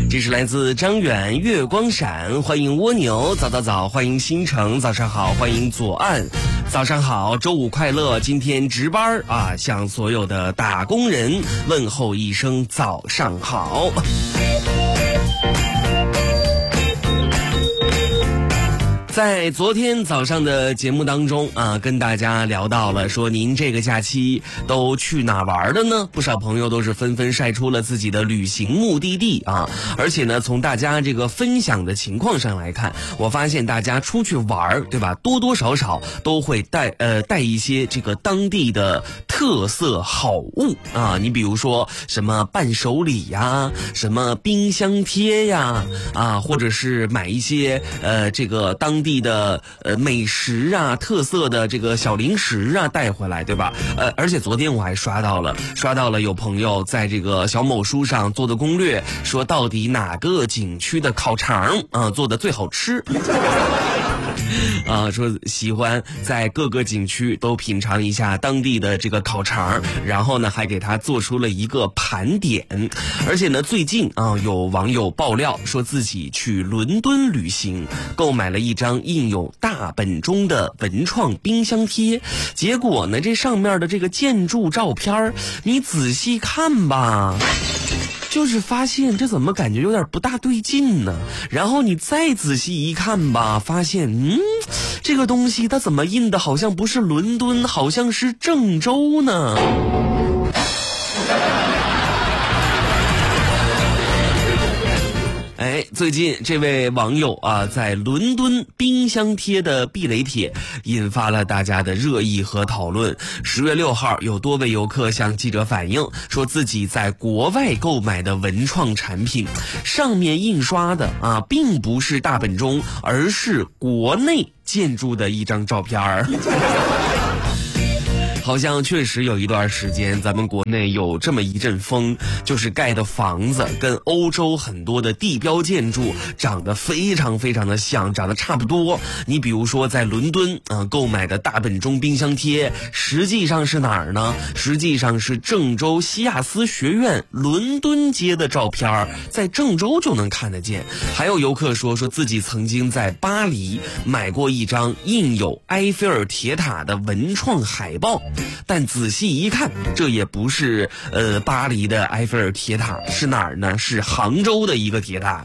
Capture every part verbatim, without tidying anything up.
这是来自张远月光闪，欢迎蜗牛，早早早，欢迎星城，早上好，欢迎左岸，早上好，周五快乐，今天值班啊，向所有的打工人问候一声早上好。在昨天早上的节目当中啊，跟大家聊到了说您这个假期都去哪玩了呢？不少朋友都是纷纷晒出了自己的旅行目的地啊，而且呢，从大家这个分享的情况上来看，我发现大家出去玩，对吧？多多少少都会带呃带一些这个当地的特色好物啊，你比如说什么伴手礼呀，什么冰箱贴呀，啊，或者是买一些呃这个当地的呃美食啊，特色的这个小零食啊带回来，对吧？呃，而且昨天我还刷到了，刷到了有朋友在这个小某书上做的攻略，说到底哪个景区的烤肠啊做的最好吃。啊，说喜欢在各个景区都品尝一下当地的这个烤肠，然后呢还给他做出了一个盘点。而且呢最近啊有网友爆料说自己去伦敦旅行，购买了一张印有大本钟的文创冰箱贴，结果呢这上面的这个建筑照片你仔细看吧，就是发现这怎么感觉有点不大对劲呢？然后你再仔细一看吧，发现嗯，这个东西它怎么印的好像不是伦敦，好像是郑州呢？哎，最近这位网友啊，在伦敦冰箱贴的避雷帖引发了大家的热议和讨论。十月六号，有多位游客向记者反映，说自己在国外购买的文创产品，上面印刷的啊，并不是大本钟，而是国内建筑的一张照片儿。好像确实有一段时间咱们国内有这么一阵风，就是盖的房子跟欧洲很多的地标建筑长得非常非常的像，长得差不多。你比如说在伦敦啊、呃、购买的大本钟冰箱贴，实际上是哪儿呢？实际上是郑州西亚斯学院伦敦街的照片，在郑州就能看得见。还有游客说说自己曾经在巴黎买过一张印有埃菲尔铁塔的文创海报，但仔细一看，这也不是呃巴黎的埃菲尔铁塔，是哪儿呢？是杭州的一个铁塔。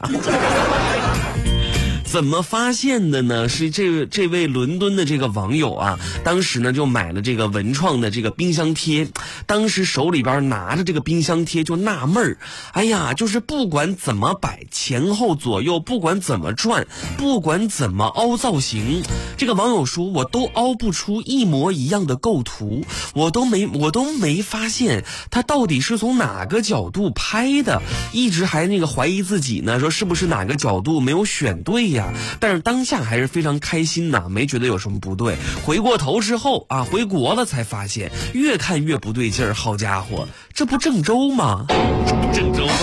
怎么发现的呢？是这这位伦敦的这个网友啊，当时呢就买了这个文创的这个冰箱贴，当时手里边拿着这个冰箱贴就纳闷儿，哎呀，就是不管怎么摆，前后左右，不管怎么转，不管怎么凹造型，这个网友说我都凹不出一模一样的构图，我都没我都没发现他到底是从哪个角度拍的，一直还那个怀疑自己呢，说是不是哪个角度没有选对呀？但是当下还是非常开心呐，没觉得有什么不对。回过头之后啊，回国了才发现，越看越不对劲儿。好家伙，这不郑州吗？这不郑州吗？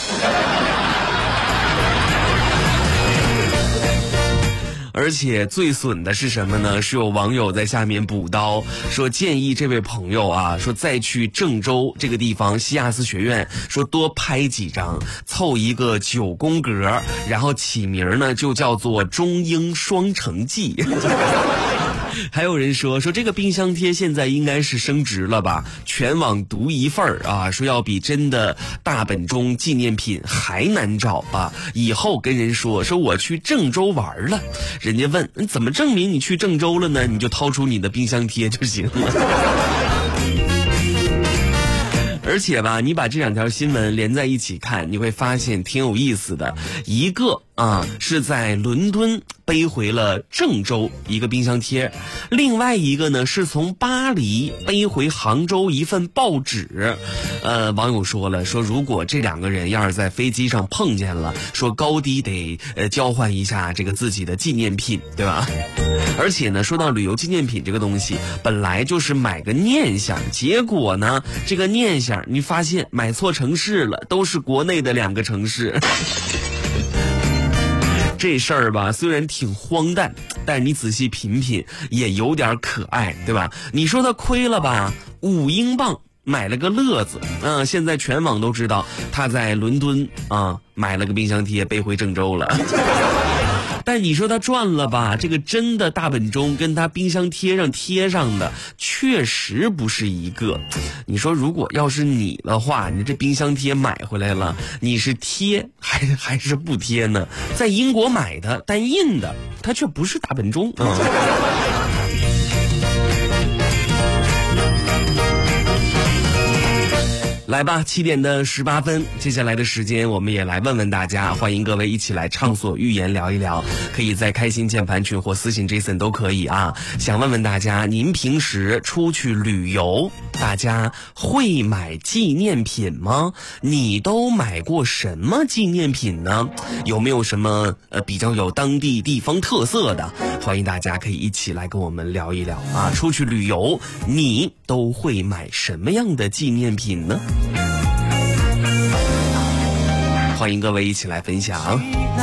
而且最损的是什么呢？是有网友在下面补刀，说建议这位朋友啊，说再去郑州这个地方西亚斯学院，说多拍几张，凑一个九宫格，然后起名呢就叫做中英双城记。还有人说说这个冰箱贴现在应该是升值了吧，全网独一份儿啊，说要比真的大本钟纪念品还难找啊！以后跟人说说我去郑州玩了，人家问怎么证明你去郑州了呢？你就掏出你的冰箱贴就行了。而且吧，你把这两条新闻连在一起看，你会发现挺有意思的。一个啊是在伦敦背回了郑州一个冰箱贴，另外一个呢是从巴黎背回杭州一份报纸。呃，网友说了，说如果这两个人要是在飞机上碰见了，说高低得呃交换一下这个自己的纪念品，对吧？而且呢，说到旅游纪念品这个东西，本来就是买个念想，结果呢，这个念想你发现买错城市了，都是国内的两个城市。这事儿吧，虽然挺荒诞，但是你仔细品品也有点可爱，对吧？你说他亏了吧，五英镑买了个乐子，嗯、呃，现在全网都知道他在伦敦啊买了个冰箱贴背回郑州了。但你说他赚了吧？这个真的大本钟跟他冰箱贴上贴上的确实不是一个。你说如果要是你的话，你这冰箱贴买回来了，你是贴还还是不贴呢？在英国买的但印的，它却不是大本钟啊。嗯来吧，七点的十八分，接下来的时间我们也来问问大家，欢迎各位一起来畅所欲言聊一聊，可以在开心键盘群或私信 Jason 都可以啊。想问问大家，您平时出去旅游，大家会买纪念品吗？你都买过什么纪念品呢？有没有什么呃比较有当地地方特色的？欢迎大家可以一起来跟我们聊一聊啊。出去旅游，你都会买什么样的纪念品呢？欢迎各位一起来分享。